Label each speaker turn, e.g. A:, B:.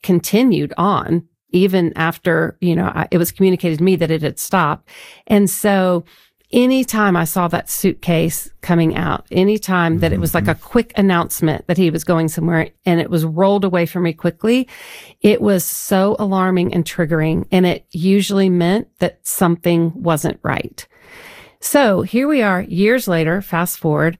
A: continued on even after, it was communicated to me that it had stopped. And so anytime I saw that suitcase coming out, anytime that it was like a quick announcement that he was going somewhere and it was rolled away from me quickly, it was so alarming and triggering. And it usually meant that something wasn't right. So here we are years later, fast forward.